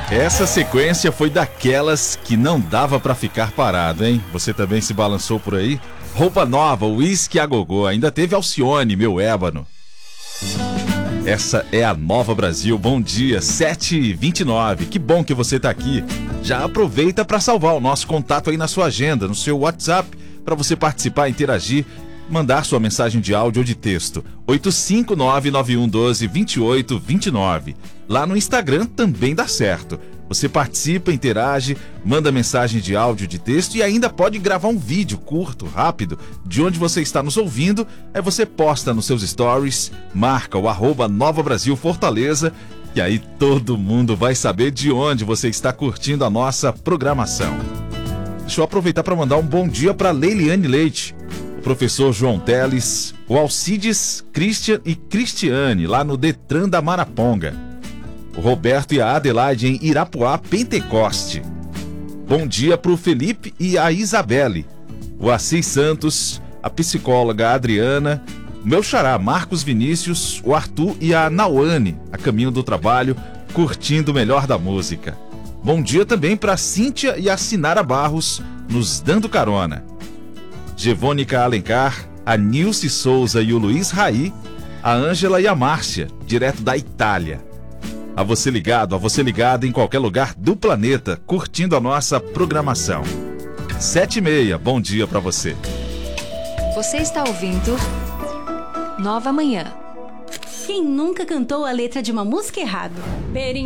Essa sequência foi daquelas que não dava pra ficar parado, hein? Você também se balançou por aí? Roupa Nova, Whisky a Gogô, ainda teve Alcione, Meu Ébano. Essa é a Nova Brasil, bom dia, 7h29, que bom que você tá aqui. Já aproveita para salvar o nosso contato aí na sua agenda, no seu WhatsApp, para você participar, interagir, mandar sua mensagem de áudio ou de texto, 85991122829. Lá no Instagram também dá certo. Você participa, interage, manda mensagem de áudio, de texto e ainda pode gravar um vídeo curto, rápido, de onde você está nos ouvindo. Aí você posta nos seus stories, marca o @Nova Brasil Fortaleza e aí todo mundo vai saber de onde você está curtindo a nossa programação. Deixa eu aproveitar para mandar um bom dia para Leiliane Leite, o professor João Teles, o Alcides, Christian e Cristiane, lá no Detran da Maraponga. O Roberto e a Adelaide em Irapuá, Pentecoste. Bom dia para o Felipe e a Isabelle. O Assis Santos, a psicóloga Adriana, o meu xará Marcos Vinícius, o Arthur e a Nauane, a caminho do trabalho, curtindo o melhor da música. Bom dia também para a Cíntia e a Sinara Barros, nos dando carona. Gevônica Alencar, a Nilce Souza e o Luiz Raí, a Ângela e a Márcia, direto da Itália. A você ligado, a você ligada em qualquer lugar do planeta, curtindo a nossa programação. 7h30, bom dia pra você. Você está ouvindo Nova Manhã. Quem nunca cantou a letra de uma música errado?